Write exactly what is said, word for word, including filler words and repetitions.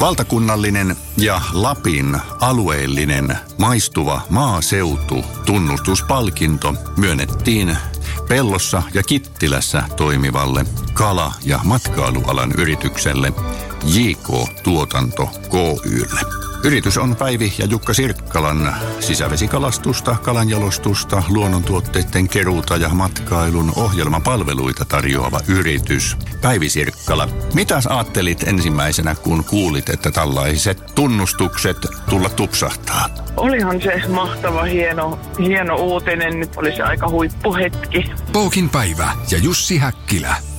Valtakunnallinen ja Lapin alueellinen maistuva maaseutu tunnustuspalkinto myönnettiin Pellossa ja Kittilässä toimivalle kala- ja matkailualan yritykselle J K Tuotanto Oy:lle. Yritys on Päivi ja Jukka Sirkkalan sisävesikalastusta, kalanjalostusta, luonnontuotteiden keruuta ja matkailun ohjelmapalveluita tarjoava yritys. Päivi Sirkkala, mitäs ajattelit ensimmäisenä, kun kuulit, että tällaiset tunnustukset tulla tupsahtaa? Olihan se mahtava, hieno, hieno uutinen. Nyt oli se aika huippuhetki. Pookin päivä ja Jussi Häkkilä.